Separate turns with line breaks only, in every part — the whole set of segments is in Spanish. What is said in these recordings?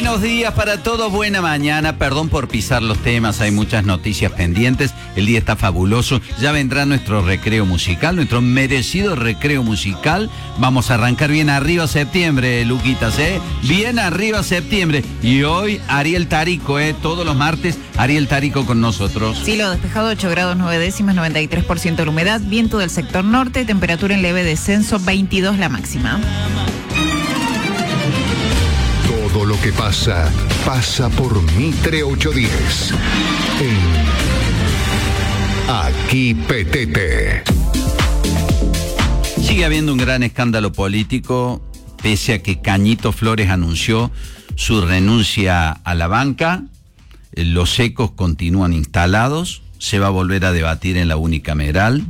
Buenos días para todos, buena mañana. Perdón por pisar los temas, hay muchas noticias pendientes. El día está fabuloso. Ya vendrá nuestro recreo musical, nuestro merecido recreo musical. Vamos a arrancar bien arriba septiembre, Luquitas, bien arriba septiembre. Y hoy Ariel Tarico, todos los martes Ariel Tarico con nosotros.
Cielo despejado, 8 grados 9 décimas, 93% de la humedad, viento del sector norte, temperatura en leve descenso, 22 la máxima.
Todo lo que pasa, pasa por Mitre 810. Aquí Petete.
Sigue habiendo un gran escándalo político, pese a que Cañito Flores anunció su renuncia a la banca. Los ecos continúan instalados, se va a volver a debatir en la unicameral.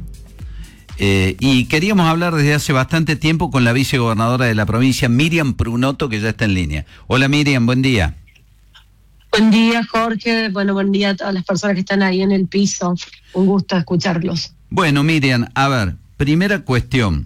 Y queríamos hablar desde hace bastante tiempo con la vicegobernadora de la provincia, Miriam Prunoto, que ya está en línea. Hola Miriam, buen día.
Buen día, Jorge. Bueno, buen día a todas las personas que están ahí en el piso. Un gusto escucharlos.
Bueno, Miriam, a ver, primera cuestión.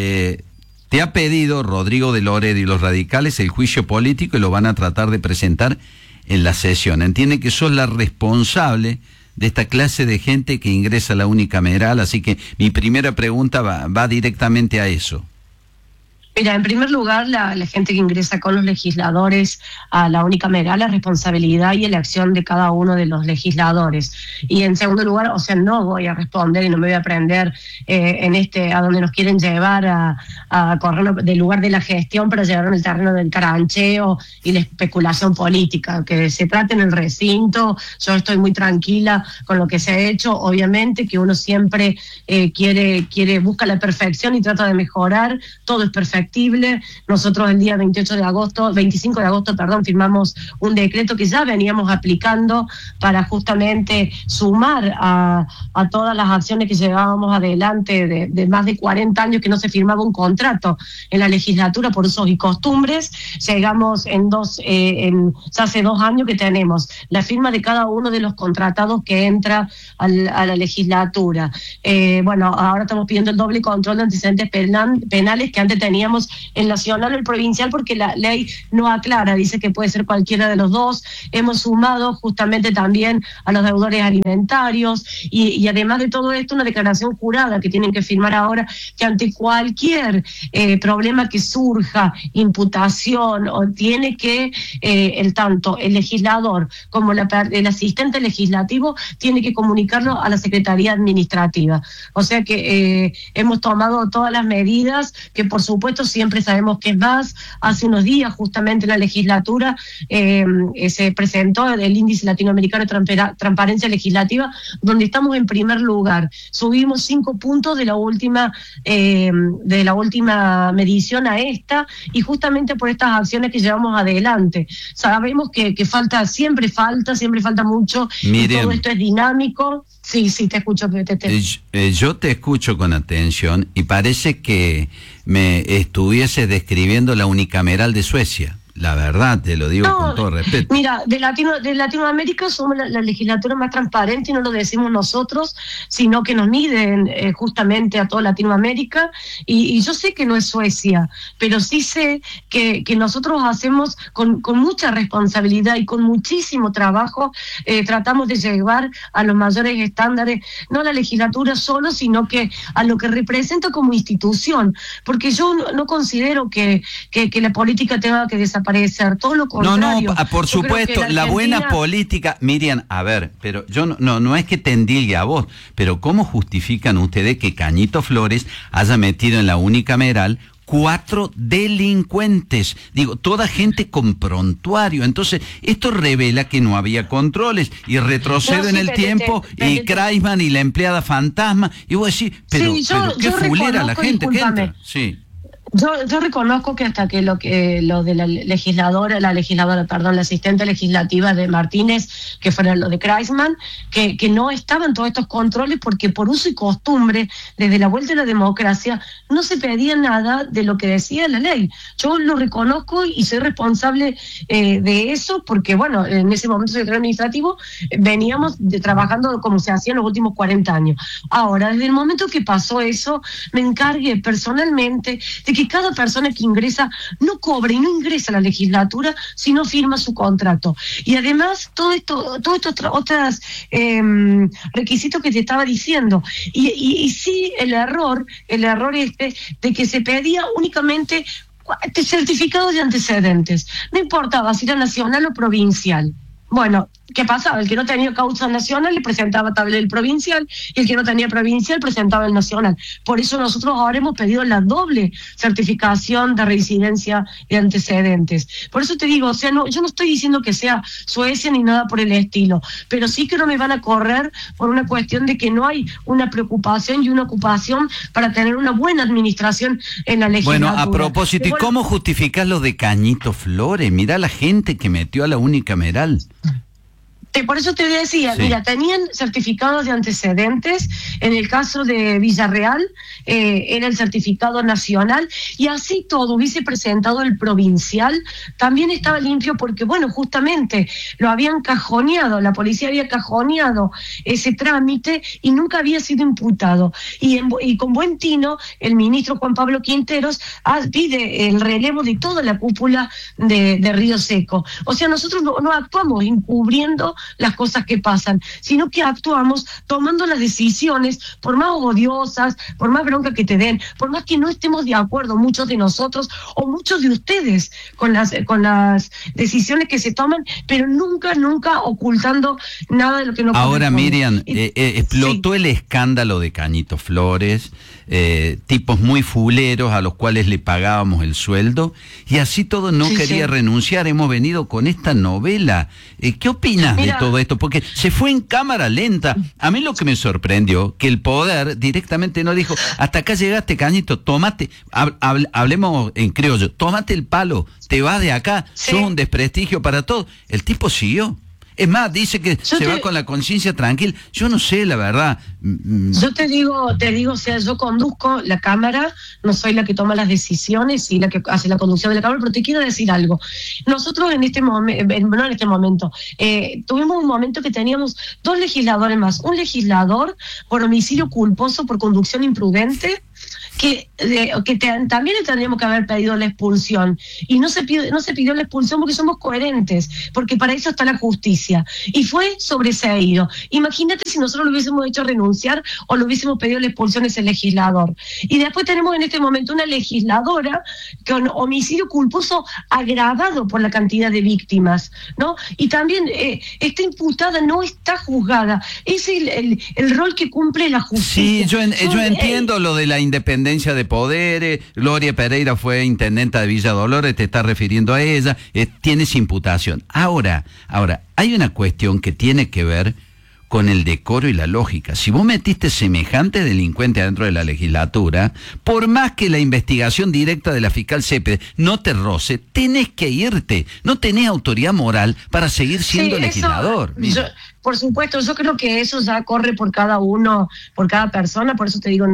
Te ha pedido Rodrigo de Loredo y los radicales el juicio político y lo van a tratar de presentar en la sesión. Entiende que sos la responsable de esta clase de gente que ingresa a la unicameral, así que mi primera pregunta va directamente a eso.
Mira, en primer lugar, la gente que ingresa con los legisladores a la unicameral, la responsabilidad y elección de cada uno de los legisladores. Y en segundo lugar, o sea, no voy a responder y no me voy a prender a donde nos quieren llevar a correr del lugar de la gestión para llevar en el terreno del carancheo y la especulación política. Que se trate en el recinto, yo estoy muy tranquila con lo que se ha hecho. Obviamente que uno siempre busca la perfección y trata de mejorar, todo es perfecto. Nosotros el día 25 de agosto, firmamos un decreto que ya veníamos aplicando para justamente sumar a todas las acciones que llevábamos adelante de más de 40 años que no se firmaba un contrato en la legislatura por usos y costumbres. Llegamos ya hace 2 años que tenemos la firma de cada uno de los contratados que entra a la legislatura. Bueno, ahora estamos pidiendo el doble control de antecedentes penales que antes teníamos el nacional o el provincial, porque la ley no aclara, dice que puede ser cualquiera de los dos. Hemos sumado justamente también a los deudores alimentarios y además de todo esto una declaración jurada que tienen que firmar ahora, que ante cualquier problema que surja, imputación, o tiene que tanto el legislador como el asistente legislativo tiene que comunicarlo a la Secretaría Administrativa. O sea que hemos tomado todas las medidas que por supuesto siempre sabemos que es más. Hace unos días justamente en la legislatura se presentó el índice latinoamericano de transparencia legislativa, donde estamos en primer lugar. Subimos 5 puntos de la última medición a esta, y justamente por estas acciones que llevamos adelante. Sabemos que siempre falta mucho.
Miriam,
y todo esto es dinámico. Sí, te escucho.
Yo te escucho con atención y parece que me estuviese describiendo la unicameral de Suecia. La verdad, te lo digo con todo respeto.
Mira, de Latinoamérica somos la legislatura más transparente, y no lo decimos nosotros, sino que nos miden justamente a toda Latinoamérica. Y yo sé que no es Suecia, pero sí sé que nosotros hacemos con mucha responsabilidad y con muchísimo trabajo, tratamos de llevar a los mayores estándares, no a la legislatura solo, sino que a lo que representa como institución. Porque yo no considero que la política tenga que desaparecer. Todo lo contrario.
No, por supuesto, la buena política. Miriam, a ver, pero yo no es que te endilgue a vos, pero ¿cómo justifican ustedes que Cañito Flores haya metido en la unicameral 4 delincuentes? Digo, toda gente con prontuario. Entonces, esto revela que no había controles, y retrocedo en el tiempo, y Kreisman y la empleada fantasma, y vos decís, pero qué fulera la gente que entra. Sí.
Yo reconozco que hasta que lo de la asistente legislativa de Martínez, que fuera lo de Kreisman, que no estaban todos estos controles, porque por uso y costumbre, desde la vuelta de la democracia, no se pedía nada de lo que decía la ley. Yo lo reconozco y soy responsable de eso, porque bueno, en ese momento secretario administrativo veníamos trabajando como se hacía en los últimos 40 años. Ahora, desde el momento que pasó eso, me encargué personalmente de que cada persona que ingresa no cobra y no ingresa a la legislatura si no firma su contrato. Y además, todos estos otros requisitos que te estaba diciendo. Y sí, el error de que se pedía únicamente certificado de antecedentes. No importaba si era nacional o provincial. Bueno, ¿qué pasaba? El que no tenía causa nacional le presentaba el provincial, y el que no tenía provincial presentaba el nacional. Por eso nosotros ahora hemos pedido la doble certificación de residencia de antecedentes. Por eso te digo, o sea, yo no estoy diciendo que sea Suecia ni nada por el estilo, pero sí que no me van a correr por una cuestión de que no hay una preocupación y una ocupación para tener una buena administración en la legislatura.
Bueno, a propósito, ¿y cómo justificás lo de Cañito Flores? Mirá la gente que metió a la unicameral.
Por eso te decía,
sí.
Mira, tenían certificados de antecedentes. En el caso de Villarreal era el certificado nacional, y así todo hubiese presentado el provincial, también estaba limpio, porque bueno, justamente lo habían cajoneado, la policía había cajoneado ese trámite y nunca había sido imputado. Y con buen tino, el ministro Juan Pablo Quinteros pide el relevo de toda la cúpula de Río Seco. O sea, nosotros no actuamos encubriendo las cosas que pasan, sino que actuamos tomando las decisiones, por más odiosas, por más bronca que te den, por más que no estemos de acuerdo muchos de nosotros o muchos de ustedes con las decisiones que se toman, pero nunca ocultando nada de lo que nos corresponde.
Ahora, Miriam, explotó el escándalo de Cañito Flores, tipos muy fuleros a los cuales le pagábamos el sueldo, y así todo no quería renunciar. Hemos venido con esta novela. ¿Qué opinas de todo esto? Porque se fue en cámara lenta. A mí lo que me sorprendió, que el poder directamente no dijo: hasta acá llegaste, Cañito, tómate, hablemos en criollo, tómate el palo, te vas de acá, sos un desprestigio para todos. El tipo siguió. Es más, dice que va con la conciencia tranquila. Yo no sé, la verdad.
Yo te digo, o sea, yo conduzco la Cámara, no soy la que toma las decisiones y la que hace la conducción de la Cámara, pero te quiero decir algo. Nosotros tuvimos un momento que teníamos 2 legisladores más. Un legislador por homicidio culposo por conducción imprudente, también le tendríamos que haber pedido la expulsión, y no se pidió la expulsión porque somos coherentes, porque para eso está la justicia, y fue sobreseído. Imagínate si nosotros lo hubiésemos hecho renunciar o lo hubiésemos pedido la expulsión a ese legislador. Y después tenemos en este momento una legisladora con homicidio culposo agravado por la cantidad de víctimas, ¿no? Y también está imputada, no está juzgada. Es el rol que cumple la justicia.
Sí, yo entiendo lo de la independencia de poderes. Gloria Pereira fue intendenta de Villa Dolores, te estás refiriendo a ella, tienes imputación. Ahora, hay una cuestión que tiene que ver con el decoro y la lógica. Si vos metiste semejante delincuente adentro de la legislatura, por más que la investigación directa de la fiscal Cepeda no te roce, tenés que irte. No tenés autoridad moral para seguir siendo legislador.
Por supuesto, yo creo que eso ya corre por cada uno, por cada persona. Por eso te digo,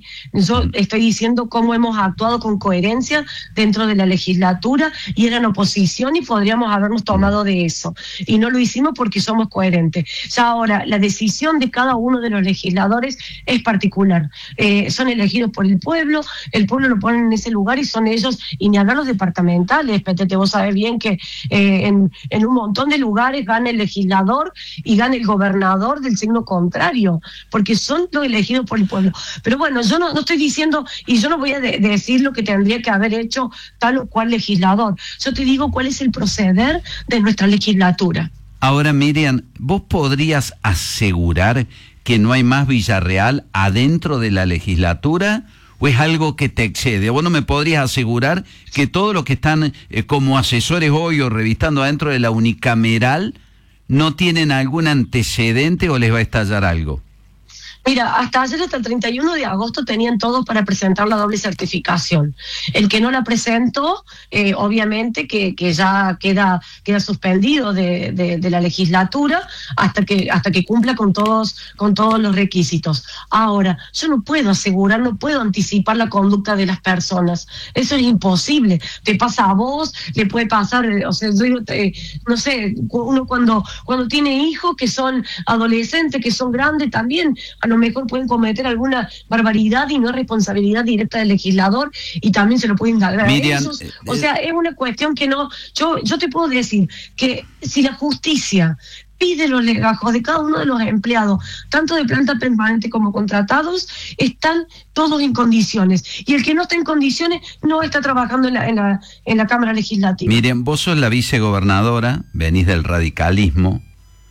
yo estoy diciendo cómo hemos actuado con coherencia dentro de la legislatura, y era en oposición y podríamos habernos tomado de eso. Y no lo hicimos porque somos coherentes. Ya ahora, la decisión de cada uno de los legisladores es particular. Son elegidos por el pueblo lo ponen en ese lugar y son ellos, y ni hablar los departamentales. Petete, vos sabés bien que en un montón de lugares gana el legislador y gana el gobernador del signo contrario, porque son los elegidos por el pueblo. Pero bueno, yo no estoy diciendo, y yo no voy a decir lo que tendría que haber hecho tal o cual legislador. Yo te digo cuál es el proceder de nuestra legislatura.
Ahora, Miriam, ¿vos podrías asegurar que no hay más Villarreal adentro de la legislatura? ¿O es algo que te excede? ¿Vos no me podrías asegurar que todos los que están como asesores hoy o revistando adentro de la unicameral no tienen algún antecedente o les va a estallar algo?
Mira, hasta ayer, hasta el 31 de agosto, tenían todos para presentar la doble certificación. El que no la presentó, obviamente que ya queda suspendido de la legislatura hasta que cumpla con todos los requisitos. Ahora, yo no puedo asegurar, no puedo anticipar la conducta de las personas. Eso es imposible. Te pasa a vos, le puede pasar, o sea, no sé, uno cuando tiene hijos que son adolescentes, que son grandes, también a lo mejor pueden cometer alguna barbaridad y no es responsabilidad directa del legislador y también se lo pueden dar a
Miriam,
esos. O sea, es una cuestión que no, yo te puedo decir que si la justicia pide los legajos de cada uno de los empleados, tanto de planta permanente como contratados, están todos en condiciones. Y el que no está en condiciones no está trabajando en la Cámara Legislativa.
Miriam, vos sos la vicegobernadora, venís del radicalismo.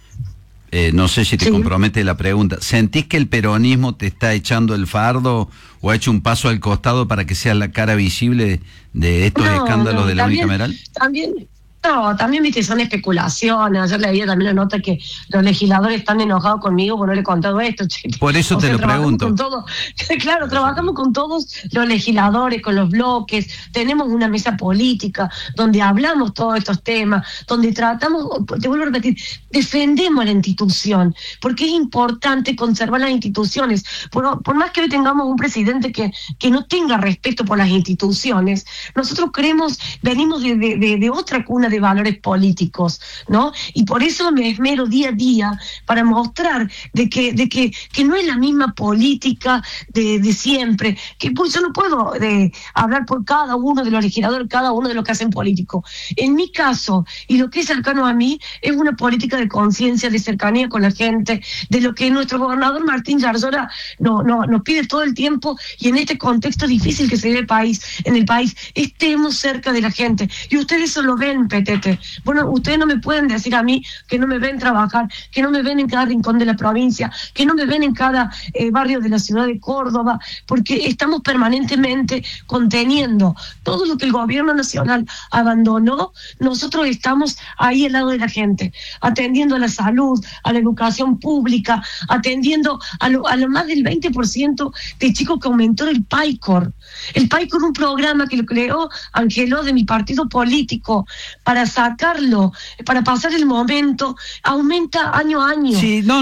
No sé si te compromete la pregunta. ¿Sentís que el peronismo te está echando el fardo o ha hecho un paso al costado para que seas la cara visible de estos escándalos de la unicameral?
También, viste, son especulaciones. Ayer leía también la nota que los legisladores están enojados conmigo por no le he contado esto.
Por eso te lo pregunto.
Claro, trabajamos con todos los legisladores, con los bloques, tenemos una mesa política donde hablamos todos estos temas, donde tratamos, te vuelvo a repetir, defendemos la institución, porque es importante conservar las instituciones. Por más que hoy tengamos un presidente que no tenga respeto por las instituciones, nosotros venimos de otra cuna de valores políticos, ¿no? Y por eso me esmero día a día para mostrar de que no es la misma política de siempre, que pues yo no puedo hablar por cada uno de los legisladores, cada uno de los que hacen político. En mi caso, y lo que es cercano a mí, es una política de conciencia, de cercanía con la gente, de lo que nuestro gobernador Martín Yarlora nos pide todo el tiempo, y en este contexto difícil que se vive en el país, estemos cerca de la gente. Y ustedes eso lo ven, Petete. Bueno, ustedes no me pueden decir a mí que no me ven trabajar, que no me ven en cada rincón de la provincia, que no me ven en cada barrio de la ciudad de Córdoba, porque estamos permanentemente conteniendo todo lo que el gobierno nacional abandonó. Nosotros estamos ahí al lado de la gente, atendiendo a la salud, a la educación pública, atendiendo a lo más del 20% de chicos que aumentó el PAICOR. El PAICOR, un programa que lo creó Angeló de mi partido político, para sacarlo, para pasar el momento, aumenta año a año.
Sí, yo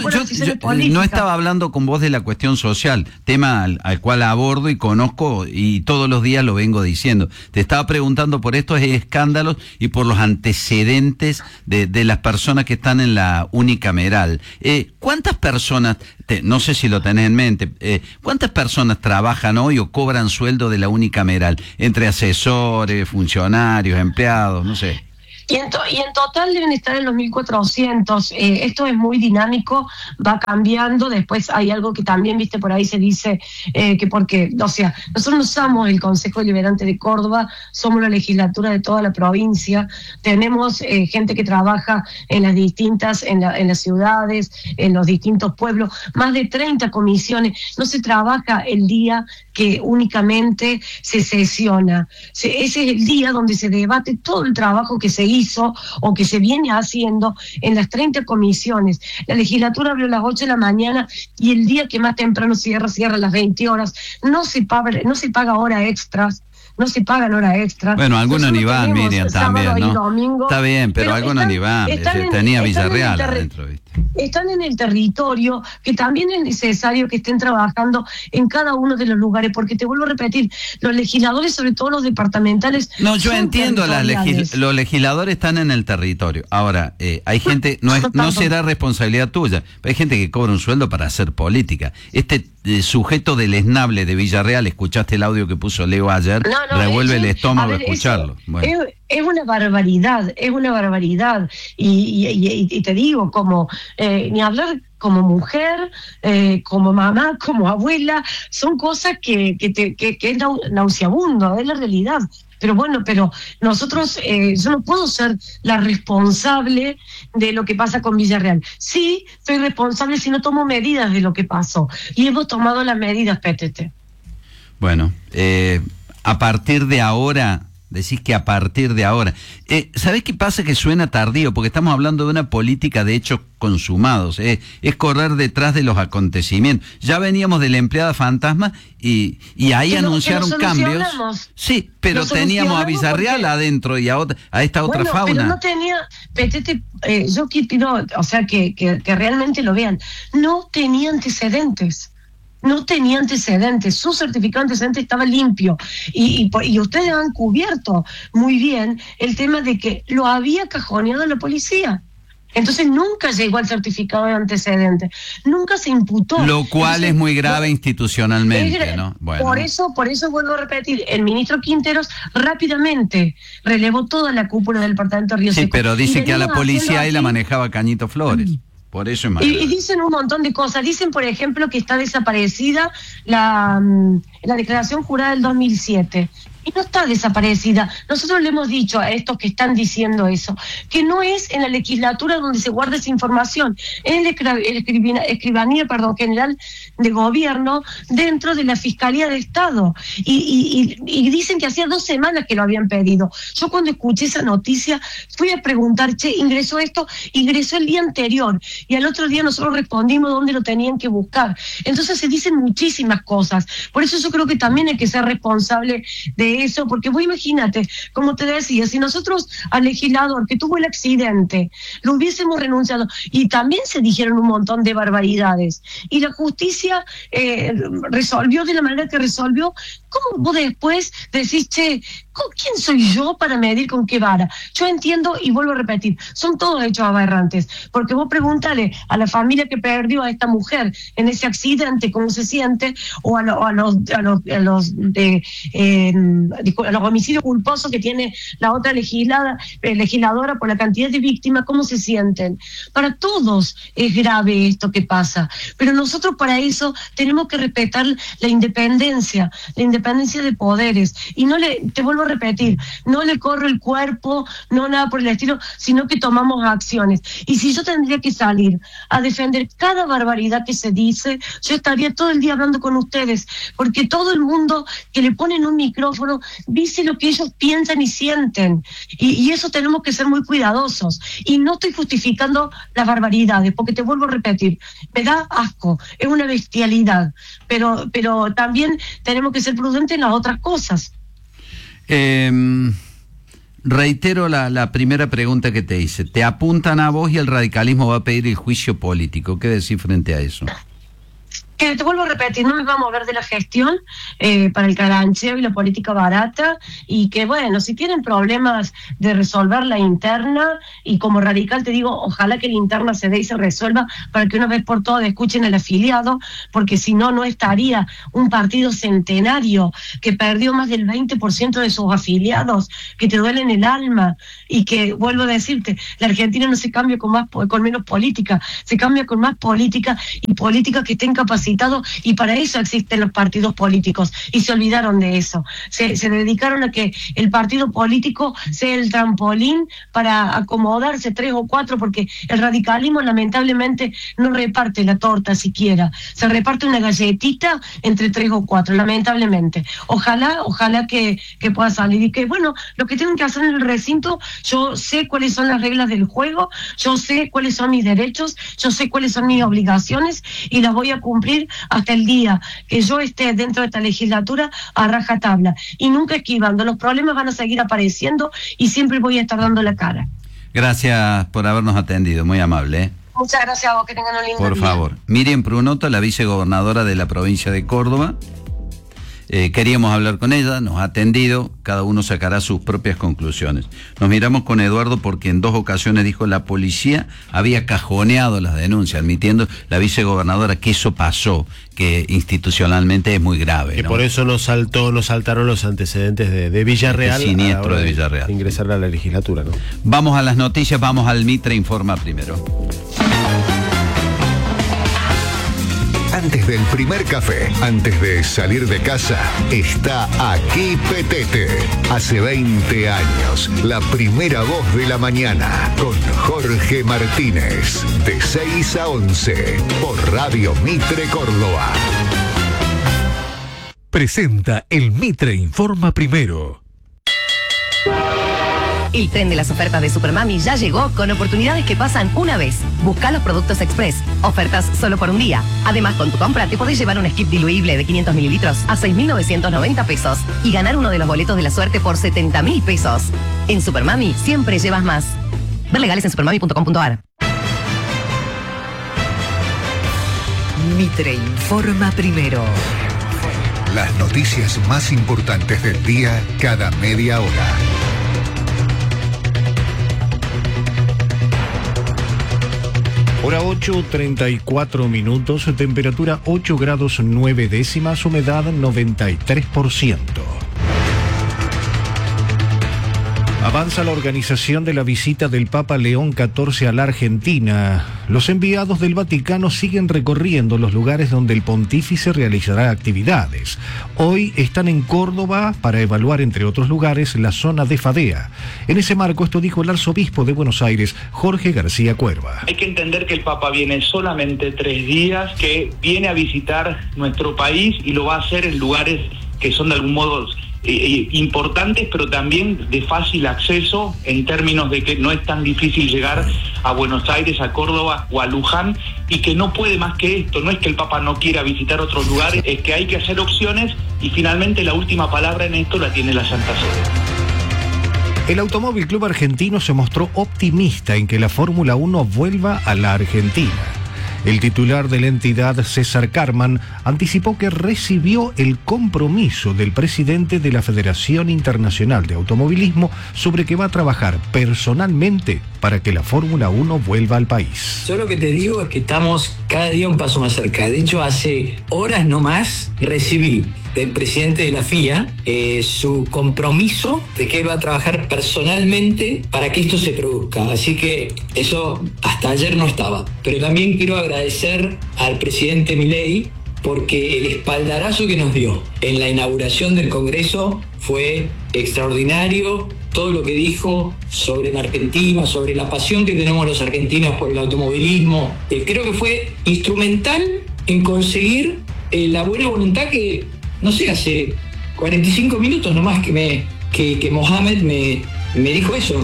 no estaba hablando con vos de la cuestión social, tema al cual abordo y conozco y todos los días lo vengo diciendo. Te estaba preguntando por estos escándalos y por los antecedentes de las personas que están en la unicameral. ¿Cuántas personas, no sé si lo tenés en mente, cuántas personas trabajan hoy o cobran sueldo de la unicameral? Entre asesores, funcionarios, empleados, no sé.
Y en total deben estar en los 1.400. Esto es muy dinámico, va cambiando. Después hay algo que también, viste, por ahí se dice que porque, o sea, nosotros no somos el Consejo Deliberante de Córdoba, somos la legislatura de toda la provincia. Tenemos gente que trabaja en las ciudades, en los distintos pueblos, más de 30 comisiones. No se trabaja el día que únicamente se sesiona. Ese es el día donde se debate todo el trabajo que se hizo o que se viene haciendo en las 30 comisiones. La legislatura abrió a las 8 de la mañana y el día que más temprano cierra a las 20 horas. No se paga hora extras. No se pagan horas extras.
Bueno, algunos ni van, Miriam, también, ¿no?
Domingo,
está bien, pero algunos ni van. Tenía Villarreal adentro, ¿viste?
Están en el territorio, que también es necesario que estén trabajando en cada uno de los lugares, porque te vuelvo a repetir, los legisladores, sobre todo los departamentales...
No, yo entiendo, los legisladores están en el territorio. Ahora, hay gente, no será responsabilidad tuya, pero hay gente que cobra un sueldo para hacer política. Este sujeto deleznable de Villarreal, escuchaste el audio que puso Leo ayer, revuelve el estómago escucharlo. Bueno.
Es una barbaridad, y te digo, como ni hablar como mujer, como mamá, como abuela, son cosas que es nauseabundo, es la realidad. Pero bueno, nosotros, yo no puedo ser la responsable de lo que pasa con Villarreal. Sí, soy responsable si no tomo medidas de lo que pasó. Y hemos tomado las medidas, PTT.
Bueno, a partir de ahora... Decís que a partir de ahora. ¿Sabés qué pasa? Que suena tardío, porque estamos hablando de una política de hechos consumados. Es correr detrás de los acontecimientos. Ya veníamos de la empleada fantasma y ahí anunciaron cambios. Sí, pero teníamos a Villarreal adentro y a esta otra fauna.
Pero no tenía, Petete, yo quiero, o sea, que realmente lo vean. No tenía antecedentes. No tenía antecedentes, su certificado de antecedentes estaba limpio y ustedes han cubierto muy bien el tema de que lo había cajoneado la policía. Entonces nunca llegó al certificado de antecedentes, nunca se imputó.
Lo cual es muy grave institucionalmente, ¿no?
Bueno. Por eso vuelvo a repetir, el ministro Quinteros rápidamente relevó toda la cúpula del departamento de Río Seco.
Sí, pero dicen que a la policía ahí la manejaba Cañito Flores. Por eso es más
y dicen un montón de cosas. Dicen, por ejemplo, que está desaparecida la declaración jurada del 2007. Y no está desaparecida. Nosotros le hemos dicho a estos que están diciendo eso, que no es en la legislatura donde se guarda esa información, es en la escribanía general de gobierno dentro de la Fiscalía de Estado. Y dicen que hacía 2 semanas que lo habían pedido. Yo cuando escuché esa noticia fui a preguntar, ingresó el día anterior, y al otro día nosotros respondimos dónde lo tenían que buscar. Entonces se dicen muchísimas cosas. Por eso yo creo que también hay que ser responsable de eso, porque vos imagínate, como te decía, si nosotros al legislador que tuvo el accidente lo hubiésemos renunciado, y también se dijeron un montón de barbaridades, y la justicia resolvió de la manera que resolvió, ¿cómo vos después decís, quién soy yo para medir con qué vara? Yo entiendo, y vuelvo a repetir, son todos hechos aberrantes, porque vos pregúntale a la familia que perdió a esta mujer en ese accidente cómo se siente, o a los homicidios culposos que tiene la otra legisladora por la cantidad de víctimas, cómo se sienten. Para todos es grave esto que pasa, pero nosotros para eso tenemos que respetar la independencia de poderes, y te vuelvo a repetir, no le corro el cuerpo, no nada por el estilo, sino que tomamos acciones. Y si yo tendría que salir a defender cada barbaridad que se dice, yo estaría todo el día hablando con ustedes, porque todo el mundo que le ponen un micrófono dice lo que ellos piensan y sienten, y eso tenemos que ser muy cuidadosos. Y no estoy justificando las barbaridades, porque te vuelvo a repetir, me da asco, es una bestialidad, pero también tenemos que ser prudentes en las otras cosas.
Reitero la primera pregunta que te hice. Te apuntan a vos y el radicalismo va a pedir el juicio político. ¿Qué decís frente a eso?
Te vuelvo a repetir, no me vamos a mover de la gestión para el carancheo y la política barata, y que bueno, si tienen problemas de resolver la interna, y como radical te digo, ojalá que la interna se dé y se resuelva para que una vez por todas escuchen al afiliado, porque si no, no estaría un partido centenario que perdió más del 20% de sus afiliados, que te duelen el alma, y que, vuelvo a decirte, la Argentina no se cambia con menos política, se cambia con más política, y política que estén capacitados, y para eso existen los partidos políticos, y se olvidaron de eso. Se dedicaron a que el partido político sea el trampolín para acomodarse 3 o 4, porque el radicalismo lamentablemente no reparte la torta siquiera, se reparte una galletita entre 3 o 4, lamentablemente. Ojalá que pueda salir, y que bueno, lo que tengo que hacer en el recinto, yo sé cuáles son las reglas del juego, yo sé cuáles son mis derechos, yo sé cuáles son mis obligaciones, y las voy a cumplir hasta el día que yo esté dentro de esta legislatura a rajatabla, y nunca esquivando. Los problemas van a seguir apareciendo, y siempre voy a estar dando la cara.
Gracias por habernos atendido, muy amable.
Muchas gracias a vos, que tengan un lindo día.
Por favor. Miriam Prunoto, la vicegobernadora de la provincia de Córdoba. Queríamos hablar con ella, nos ha atendido, cada uno sacará sus propias conclusiones. Nos miramos con Eduardo porque en 2 ocasiones dijo la policía había cajoneado las denuncias, admitiendo la vicegobernadora que eso pasó, que institucionalmente es muy grave.
Que
¿no?
Por eso nos saltaron los antecedentes de Villarreal.
Este siniestro de Villarreal.
Ingresar a la legislatura, ¿no?
Vamos a las noticias, vamos al Mitre Informa primero.
Antes del primer café, antes de salir de casa, está aquí Petete. Hace 20 años, la primera voz de la mañana, con Jorge Martínez, de 6 a 11, por Radio Mitre Córdoba.
Presenta el Mitre Informa primero.
El tren de las ofertas de Supermami ya llegó con oportunidades que pasan una vez. Busca los productos Express. Ofertas solo por un día. Además, con tu compra te podés llevar un skip diluible de 500 mililitros a 6.990 pesos y ganar uno de los boletos de la suerte por 70.000 pesos. En Supermami siempre llevas más. Ver legales en supermami.com.ar.
Mitre Informa primero.
Las noticias más importantes del día cada media hora. Hora 8:34 minutos, temperatura 8 grados 9 décimas, humedad 93%. Avanza la organización de la visita del Papa León XIV a la Argentina. Los enviados del Vaticano siguen recorriendo los lugares donde el pontífice realizará actividades. Hoy están en Córdoba para evaluar, entre otros lugares, la zona de Fadea. En ese marco, esto dijo el arzobispo de Buenos Aires, Jorge García Cuerva.
Hay que entender que el Papa viene solamente 3 días, que viene a visitar nuestro país y lo va a hacer en lugares que son de algún modo importantes, pero también de fácil acceso, en términos de que no es tan difícil llegar a Buenos Aires, a Córdoba o a Luján, y que no puede más que esto. No es que el Papa no quiera visitar otros lugares, es que hay que hacer opciones, y finalmente la última palabra en esto la tiene la Santa Sede.
El Automóvil Club Argentino se mostró optimista en que la Fórmula 1 vuelva a la Argentina. El titular de la entidad, César Carman, anticipó que recibió el compromiso del presidente de la Federación Internacional de Automovilismo sobre que va a trabajar personalmente para que la Fórmula 1 vuelva al país.
Yo lo que te digo es que estamos cada día un paso más cerca. De hecho, hace horas nomás recibí del presidente de la FIA su compromiso de que él va a trabajar personalmente para que esto se produzca. Así que eso hasta ayer no estaba. Pero también quiero agradecer al presidente Milei porque el espaldarazo que nos dio en la inauguración del Congreso fue extraordinario. Todo lo que dijo sobre la Argentina, sobre la pasión que tenemos los argentinos por el automovilismo, creo que fue instrumental en conseguir la buena voluntad que, no sé, hace 45 minutos nomás que Mohamed me dijo eso.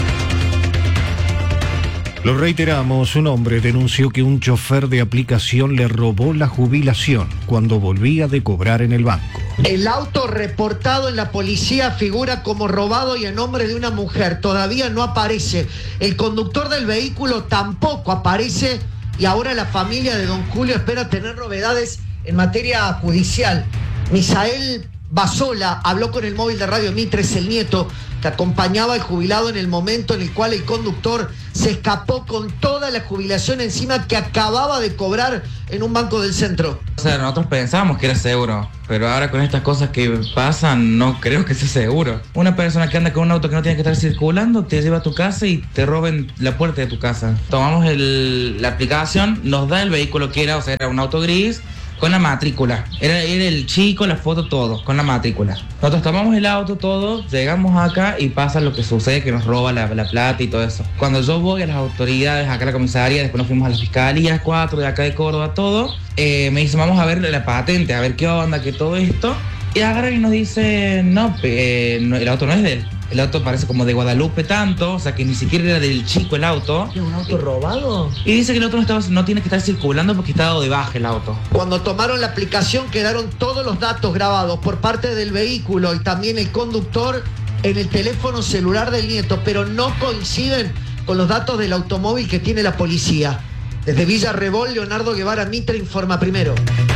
Lo reiteramos, un hombre denunció que un chofer de aplicación le robó la jubilación cuando volvía de cobrar en el banco.
El auto reportado en la policía figura como robado y en nombre de una mujer. Todavía no aparece. El conductor del vehículo tampoco aparece y ahora la familia de don Julio espera tener novedades en materia judicial. Misael Basola habló con el móvil de Radio Mitre, el nieto que acompañaba al jubilado en el momento en el cual el conductor se escapó con toda la jubilación encima que acababa de cobrar en un banco del centro.
O sea, nosotros pensábamos que era seguro, pero ahora con estas cosas que pasan no creo que sea seguro. Una persona que anda con un auto que no tiene que estar circulando te lleva a tu casa y te roben la puerta de tu casa. Tomamos la aplicación, nos da el vehículo que era, o sea, era un auto gris con la matrícula. Era el chico, la foto, todo, con la matrícula. Nosotros tomamos el auto, todo, llegamos acá y pasa lo que sucede, que nos roba la plata y todo eso. Cuando yo voy a las autoridades, acá a la comisaría, después nos fuimos a las fiscalías 4 de acá de Córdoba, todo, me dicen, vamos a ver la patente, a ver qué onda, que todo esto. Y agarran y nos dicen, no, el auto no es de él. El auto parece como de Guadalupe tanto, o sea que ni siquiera era del chico el auto.
¿Es un auto robado?
Y dice que el auto no tiene que estar circulando porque está dado de baja el auto.
Cuando tomaron la aplicación quedaron todos los datos grabados por parte del vehículo y también el conductor en el teléfono celular del nieto, pero no coinciden con los datos del automóvil que tiene la policía. Desde Villa Rebol, Leonardo Guevara Mitre informa primero.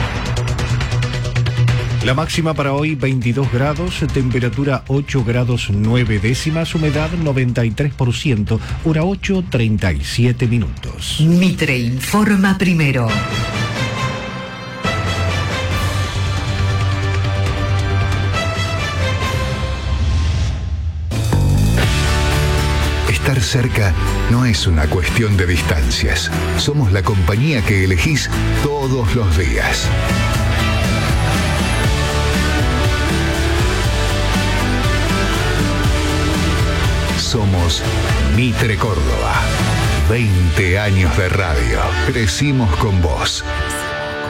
La máxima para hoy 22 grados, temperatura 8 grados 9 décimas, humedad 93%, hora 8:37 minutos.
Mitre informa primero.
Estar cerca no es una cuestión de distancias. Somos la compañía que elegís todos los días. Somos Mitre Córdoba. 20 años de radio. Crecimos con vos.